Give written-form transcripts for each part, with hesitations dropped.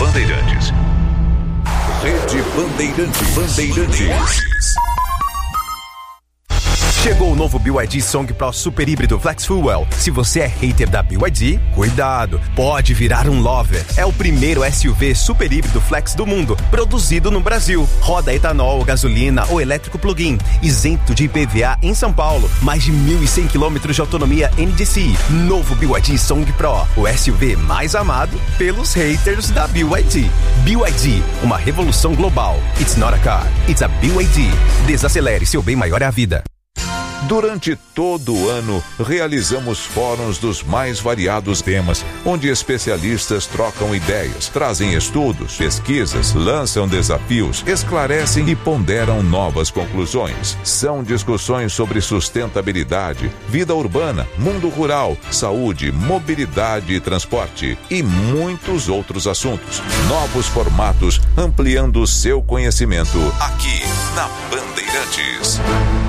Bandeirantes. Rede Bandeirantes. Chegou o novo BYD Song Pro Super Híbrido Flex Fuel. Se você é hater da BYD, cuidado, pode virar um lover. É o primeiro SUV super híbrido flex do mundo, produzido no Brasil. Roda etanol, gasolina ou elétrico plug-in, isento de IPVA em São Paulo. Mais de 1.100 km de autonomia NDCi. Novo BYD Song Pro, o SUV mais amado pelos haters da BYD. BYD, uma revolução global. It's not a car, it's a BYD. Desacelere, seu bem maior é a vida. Durante todo o ano, realizamos fóruns dos mais variados temas, onde especialistas trocam ideias, trazem estudos, pesquisas, lançam desafios, esclarecem e ponderam novas conclusões. São discussões sobre sustentabilidade, vida urbana, mundo rural, saúde, mobilidade e transporte e muitos outros assuntos. Novos formatos, ampliando o seu conhecimento aqui na Bandeirantes.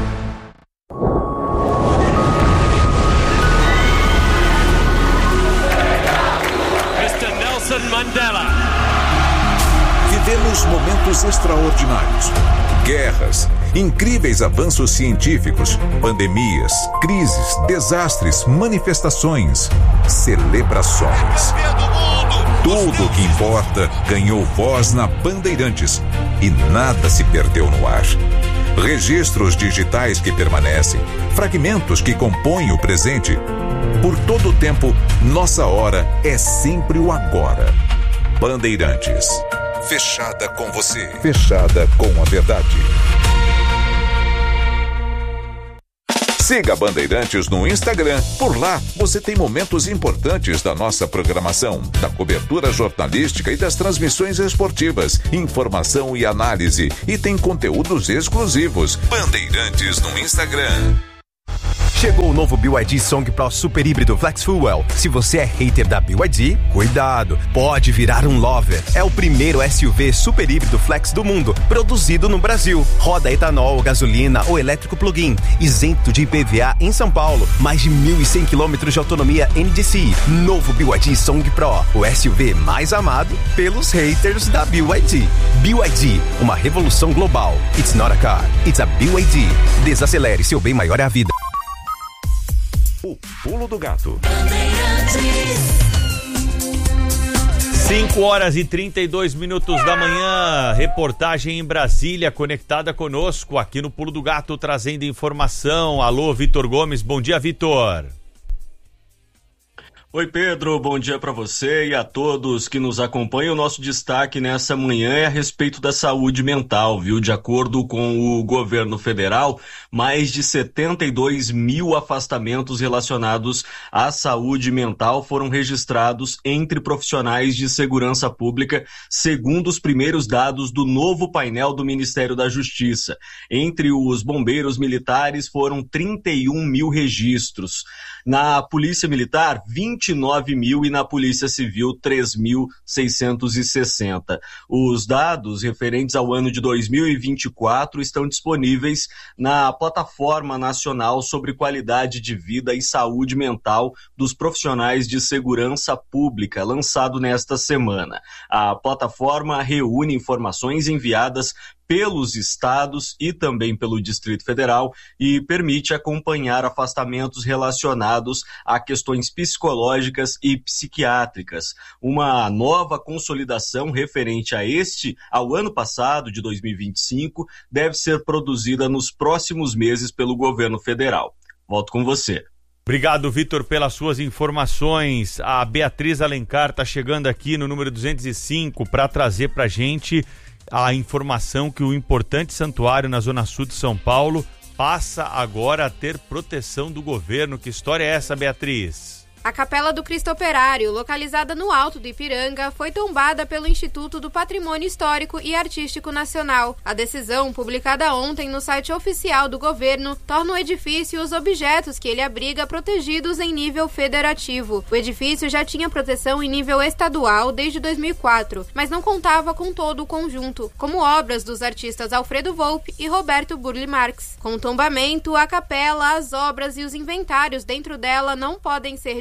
Mandela. Vivemos momentos extraordinários. Guerras, incríveis avanços científicos, pandemias, crises, desastres, manifestações, celebrações. Tudo o que importa ganhou voz na Bandeirantes e nada se perdeu no ar. Registros digitais que permanecem, fragmentos que compõem o presente. Por todo o tempo, nossa hora é sempre o agora. Bandeirantes. Fechada com você. Fechada com a verdade. Siga Bandeirantes no Instagram. Por lá, você tem momentos importantes da nossa programação, da cobertura jornalística e das transmissões esportivas, informação e análise. E tem conteúdos exclusivos. Bandeirantes no Instagram. Chegou o novo BYD Song Pro Super Híbrido Flex Fuel. Se você é hater da BYD, cuidado, pode virar um lover. É o primeiro SUV super híbrido flex do mundo, produzido no Brasil. Roda etanol, gasolina ou elétrico plug-in, isento de IPVA em São Paulo. Mais de 1.100 km de autonomia NDCi. Novo BYD Song Pro, o SUV mais amado pelos haters da BYD. BYD, uma revolução global. It's not a car, it's a BYD. Desacelere, seu bem maior é a vida. O Pulo do Gato. 5h32 da manhã, reportagem em Brasília, conectada conosco aqui no Pulo do Gato, trazendo informação. Alô, Vitor Gomes, bom dia, Vitor. Oi, Pedro, bom dia para você e a todos que nos acompanham. O nosso destaque nessa manhã é a respeito da saúde mental, viu? De acordo com o governo federal, mais de 72 mil afastamentos relacionados à saúde mental foram registrados entre profissionais de segurança pública, segundo os primeiros dados do novo painel do Ministério da Justiça. Entre os bombeiros militares foram 31 mil registros. Na Polícia Militar, 29 mil e na Polícia Civil, 3.660. Os dados referentes ao ano de 2024 estão disponíveis na Plataforma Nacional sobre Qualidade de Vida e Saúde Mental dos Profissionais de Segurança Pública, lançado nesta semana. A plataforma reúne informações enviadas pelos estados e também pelo Distrito Federal e permite acompanhar afastamentos relacionados a questões psicológicas e psiquiátricas. Uma nova consolidação referente ao ano passado, de 2025, deve ser produzida nos próximos meses pelo governo federal. Volto com você. Obrigado, Vitor, pelas suas informações. A Beatriz Alencar está chegando aqui no número 205 para trazer para a gente a informação que o importante santuário na Zona Sul de São Paulo passa agora a ter proteção do governo. Que história é essa, Beatriz? A Capela do Cristo Operário, localizada no Alto do Ipiranga, foi tombada pelo Instituto do Patrimônio Histórico e Artístico Nacional. A decisão, publicada ontem no site oficial do governo, torna o edifício e os objetos que ele abriga protegidos em nível federativo. O edifício já tinha proteção em nível estadual desde 2004, mas não contava com todo o conjunto, como obras dos artistas Alfredo Volpi e Roberto Burle Marx. Com o tombamento, a capela, as obras e os inventários dentro dela não podem ser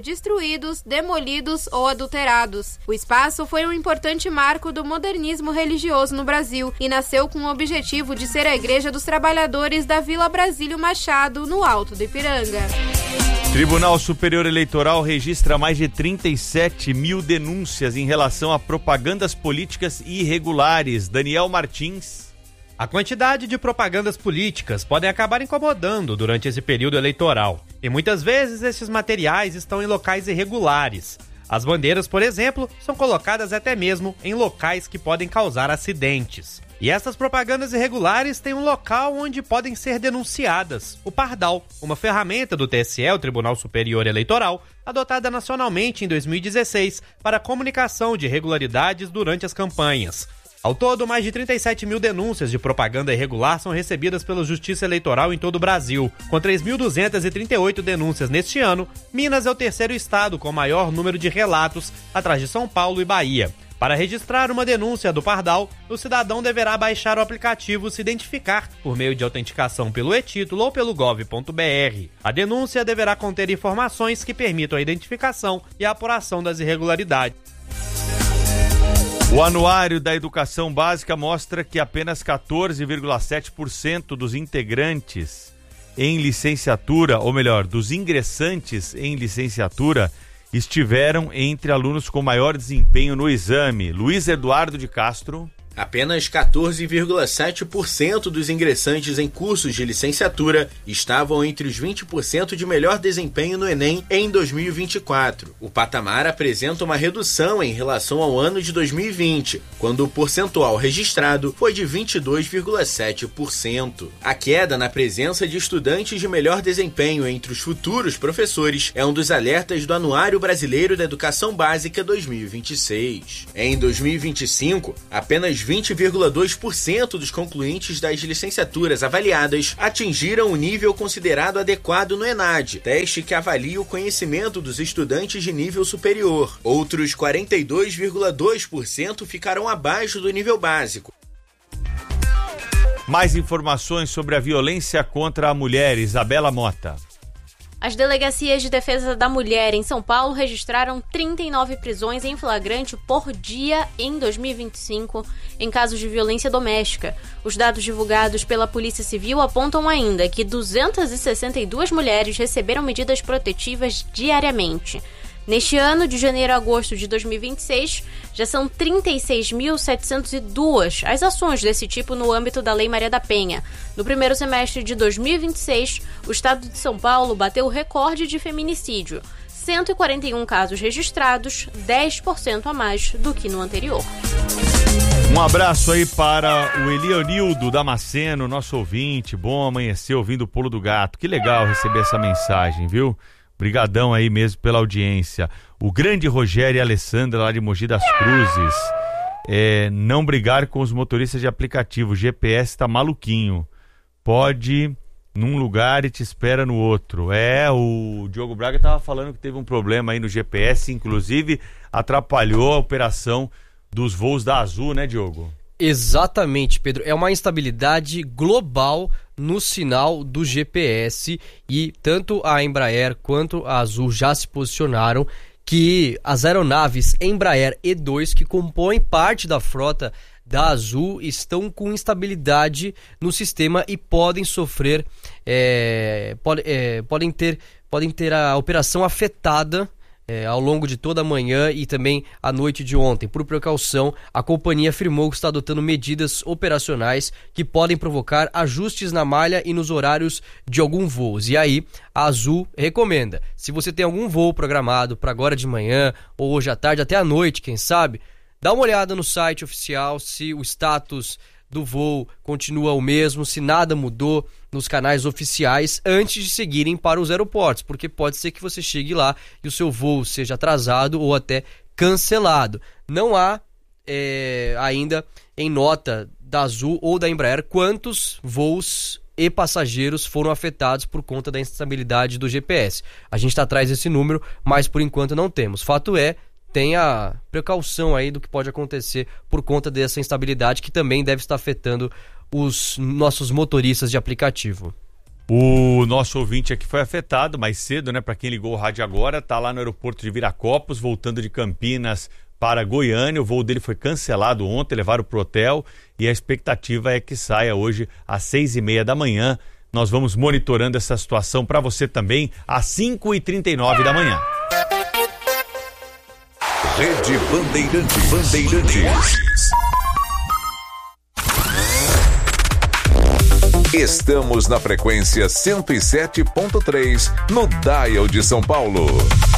destruídos, demolidos ou adulterados. O espaço foi um importante marco do modernismo religioso no Brasil e nasceu com o objetivo de ser a Igreja dos Trabalhadores da Vila Brasílio Machado, no Alto do Ipiranga. Tribunal Superior Eleitoral registra mais de 37 mil denúncias em relação a propagandas políticas irregulares. Daniel Martins. A quantidade de propagandas políticas podem acabar incomodando durante esse período eleitoral. E muitas vezes esses materiais estão em locais irregulares. As bandeiras, por exemplo, são colocadas até mesmo em locais que podem causar acidentes. E essas propagandas irregulares têm um local onde podem ser denunciadas: o Pardal, uma ferramenta do TSE, o Tribunal Superior Eleitoral, adotada nacionalmente em 2016 para a comunicação de irregularidades durante as campanhas. Ao todo, mais de 37 mil denúncias de propaganda irregular são recebidas pela Justiça Eleitoral em todo o Brasil. Com 3.238 denúncias neste ano, Minas é o terceiro estado com maior número de relatos, atrás de São Paulo e Bahia. Para registrar uma denúncia do Pardal, o cidadão deverá baixar o aplicativo Se Identificar por meio de autenticação pelo e-título ou pelo gov.br. A denúncia deverá conter informações que permitam a identificação e a apuração das irregularidades. O Anuário da Educação Básica mostra que apenas 14,7% dos integrantes em licenciatura, ou melhor, dos ingressantes em licenciatura, estiveram entre alunos com maior desempenho no exame. Luiz Eduardo de Castro. Apenas 14,7% dos ingressantes em cursos de licenciatura estavam entre os 20% de melhor desempenho no Enem em 2024. O patamar apresenta uma redução em relação ao ano de 2020, quando o percentual registrado foi de 22,7%. A queda na presença de estudantes de melhor desempenho entre os futuros professores é um dos alertas do Anuário Brasileiro da Educação Básica 2026. Em 2025, apenas 20,2% dos concluintes das licenciaturas avaliadas atingiram o nível considerado adequado no ENAD, teste que avalia o conhecimento dos estudantes de nível superior. Outros 42,2% ficaram abaixo do nível básico. Mais informações sobre a violência contra a mulher, Isabela Mota. As delegacias de defesa da mulher em São Paulo registraram 39 prisões em flagrante por dia em 2025 em casos de violência doméstica. Os dados divulgados pela Polícia Civil apontam ainda que 262 mulheres receberam medidas protetivas diariamente. Neste ano, de janeiro a agosto de 2026, já são 36.702 as ações desse tipo no âmbito da Lei Maria da Penha. No primeiro semestre de 2026, o estado de São Paulo bateu o recorde de feminicídio. 141 casos registrados, 10% a mais do que no anterior. Um abraço aí para o Elionildo Damasceno, nosso ouvinte. Bom amanhecer ouvindo o Pulo do Gato. Que legal receber essa mensagem, viu? Brigadão aí mesmo pela audiência. O grande Rogério e Alessandra lá de Mogi das Cruzes. Não brigar com os motoristas de aplicativo. O GPS tá maluquinho. Pode num lugar e te espera no outro. O Diogo Braga tava falando que teve um problema aí no GPS, inclusive atrapalhou a operação dos voos da Azul, né, Diogo? Exatamente, Pedro. É uma instabilidade global no sinal do GPS e tanto a Embraer quanto a Azul já se posicionaram que as aeronaves Embraer E2, que compõem parte da frota da Azul, estão com instabilidade no sistema e podem sofrer, podem ter a operação afetada ao longo de toda a manhã e também à noite de ontem. Por precaução, a companhia afirmou que está adotando medidas operacionais que podem provocar ajustes na malha e nos horários de alguns voos. E aí, a Azul recomenda, se você tem algum voo programado para agora de manhã ou hoje à tarde, até à noite, quem sabe, dá uma olhada no site oficial se o status do voo continua o mesmo, se nada mudou nos canais oficiais antes de seguirem para os aeroportos, porque pode ser que você chegue lá e o seu voo seja atrasado ou até cancelado. Não há ainda em nota da Azul ou da Embraer quantos voos e passageiros foram afetados por conta da instabilidade do GPS. A gente está atrás desse número, mas por enquanto não temos. Fato é, tenha precaução aí do que pode acontecer por conta dessa instabilidade que também deve estar afetando os nossos motoristas de aplicativo. O nosso ouvinte aqui foi afetado mais cedo, né? Para quem ligou o rádio agora, tá lá no aeroporto de Viracopos, voltando de Campinas para Goiânia. O voo dele foi cancelado ontem, levaram pro hotel e a expectativa é que saia hoje às 6h30 da manhã. Nós vamos monitorando essa situação para você também às 5h39 da manhã. Rede Bandeirantes. Estamos na frequência 107.3 no Dial de São Paulo.